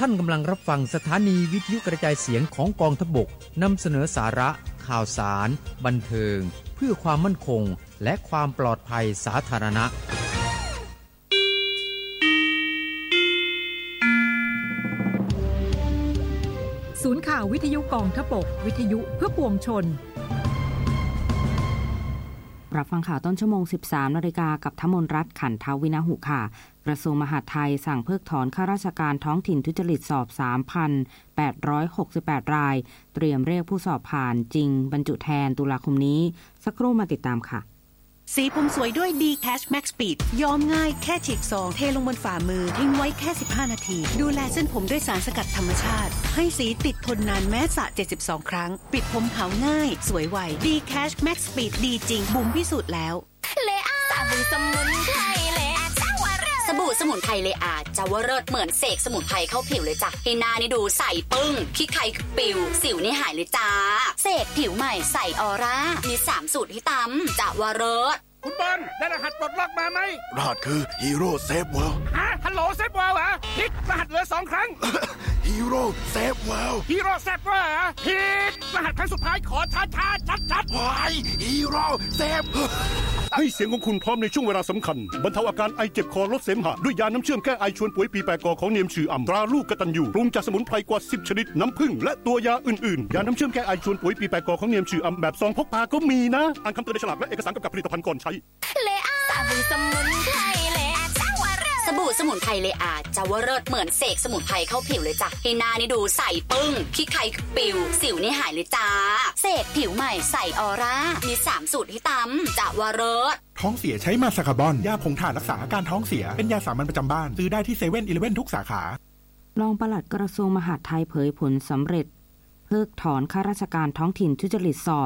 ท่านกำลังรับฟังสถานีวิทยุกระจายเสียงของกองทัพบกนำเสนอสาระข่าวสารบันเทิงเพื่อความมั่นคงและความปลอดภัยสาธารณะศูนย์ข่าววิทยุกองทัพบกวิทยุเพื่อปวงชนรับฟังข่าวต้นชั่วโมง 13 นาฬิกากับธมนรัตน์ขันทวินหุค่ะกระทรวงมหาดไทยสั่งเพิกถอนข้าราชการท้องถิ่นทุจริตสอบ 3,868 รายเตรียมเรียกผู้สอบผ่านจริงบรรจุแทนตุลาคมนี้สักครู่มาติดตามค่ะสีผมสวยด้วย D-Cash Max Speed ย้อมง่ายแค่ฉีกซองเทลงบนฝ่ามือทิ้งไว้แค่15นาทีดูแลเส้นผมด้วยสารสกัดธรรมชาติให้สีติดทนนานแม้สระ72ครั้งปิดผมขาวง่ายสวยไว D-Cash Max Speed ดีจริงบุ๋มพิสูจน์แล้วเลอาสบู่สมุนไพรเลอาเจ้าวรสบู่สมุนไพรเลอาเจ้าวรสเหมือนเสกสมุนไพรเข้าผิวเลยจ้ะให้หน้านี่ดูใสปึ้งขี้ใครปิวสิวนี่หายเลยจ้าเสกผิวใหม่ใสออร่ามี3สูตรที่ตำเจ้าวรสคุณบอลได้รหัสปลดล็อกมาไหมรหัสคือฮีโร่เซฟเวิลด์ฮัลโหลเซฟเวิลด์เหรอพิกรหัสเหลือ2ครั้งฮีโร่เซฟเวิลด์ฮีโร่เซฟเวิลด์เหรอพิกรหัสครั้งสุดท้ายขอช้าชัดวายฮีโร่เซฟให้เสียงของคุณพร้อมในช่วงเวลาสำคัญบรรเทาอาการไอเจ็บคอลดเสมหะด้วยยาน้ำเชื่อมแก้ไอชวนป่วยปีแปรกอของเนียมชื่ออ่ำตราลูกกตัญญูปรุงจากสมุนไพรกว่า10ชนิดน้ำผึ้งและตัวยาอื่นๆยาน้ำเชื่อมแก้ไอชวนป่วยปีแปรกอของเนียมชื่ออ่ำแบบซองพกพาก็มีนะอ่านคำเตือนในฉลากและเอกสารกำกับผลิตภัณฑ์ก่อนใช้เลอาสบู่สมุนไพรเลอาเจ้าวรสสบู่สมุนไพรเลอาเจ้าวรสเหมือนเสกสมุนไพรเข้าผิวเลยจ้ะให้หน้านี่ดูใสปึ้งขี้ใครปิวสิวนี่หายเลยจ้าเสกผิวใหม่ใสออร่ามี3สูตรที่ตำเจ้าวรสท้องเสียใช้มาสคาบอนยาผงถ่านรักษาอาการท้องเสียเป็นยาสามัญประจำบ้านซื้อได้ที่7-11ทุกสาขารองปลัดกระทรวงมหาดไทยเผยผลสำเร็จเพิกถอนข้าราชการท้องถิ่นทุจริตสอบ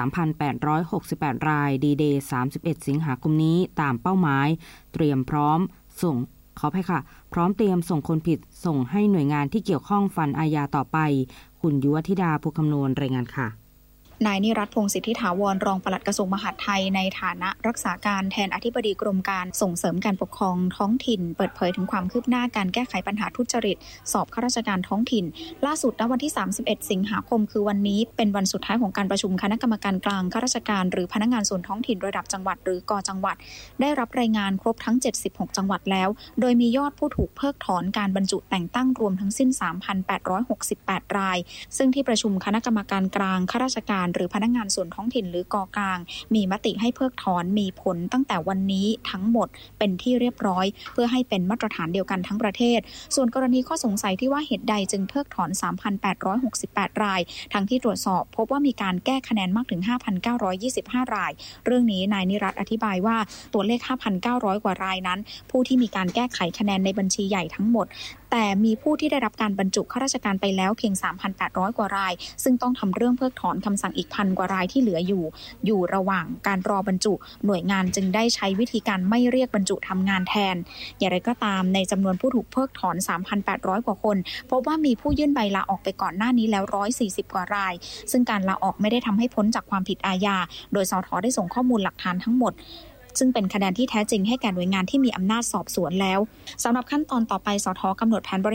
3,868 รายดีเดย์31สิงหาคมนี้ตามเป้าหมายเตรียมพร้อมส่งขออภัยค่ะพร้อมเตรียมส่งคนผิดส่งให้หน่วยงานที่เกี่ยวข้องฟันอาญาต่อไปคุณยุวธิดาภูคำนวณรายงานค่ะนายนิรัตน์ พงษ์สิทธิถาวรรองปลัดกระทรวงมหาดไทยในฐานะรักษาการแทนอธิบดีกรมการส่งเสริมการปกครองท้องถิ่นเปิดเผยถึงความคืบหน้าการแก้ไขปัญหาทุจริตสอบข้าราชการท้องถิ่นล่าสุดณวันที่31สิงหาคมคือวันนี้เป็นวันสุดท้ายของการประชุมคณะกรรมการกลางข้าราชการหรือพนักงานส่วนท้องถิ่นระดับจังหวัดหรือกจังหวัดได้รับรายงานครบทั้ง76จังหวัดแล้วโดยมียอดผู้ถูกเพิกถอนการบรรจุแต่งตั้งรวมทั้งสิ้น 3,868 รายซึ่งที่ประชุมคณะกรรมการกลางข้าราชการหรือพนักงานส่วนท้องถิ่นหรือกกลางมีมติให้เพิกถอนมีผลตั้งแต่วันนี้ทั้งหมดเป็นที่เรียบร้อยเพื่อให้เป็นมาตรฐานเดียวกันทั้งประเทศส่วนกรณีข้อสงสัยที่ว่าเหตุใดจึงเพิกถอน 3,868 รายทั้งที่ตรวจสอบพบว่ามีการแก้คะแนนมากถึง 5,925 รายเรื่องนี้นายนิรัตน์อธิบายว่าตัวเลข 5,900 กว่ารายนั้นผู้ที่มีการแก้ไขคะแนนในบัญชีใหญ่ทั้งหมดแต่มีผู้ที่ได้รับการบรรจุข้าราชการไปแล้วเพียง 3,800 กว่ารายซึ่งต้องทำเรื่องเพิกถอนคำสั่งอีก 1,000 กว่ารายที่เหลืออยู่ระหว่างการรอบรรจุหน่วยงานจึงได้ใช้วิธีการไม่เรียกบรรจุทำงานแทนอย่างไรก็ตามในจำนวนผู้ถูกเพิกถอน 3,800 กว่าคนพบว่ามีผู้ยื่นใบลาออกไปก่อนหน้านี้แล้ว140 กว่ารายซึ่งการลาออกไม่ได้ทำให้พ้นจากความผิดอาญาโดยสท.ได้ส่งข้อมูลหลักฐานทั้งหมดซึ่งเป็นคะแนนที่แท้จริงให้แก่หน่วยงานที่มีอำนาจสอบสวนแล้วสำหรับขั้นตอนต่อไปสท.กำหนดแผน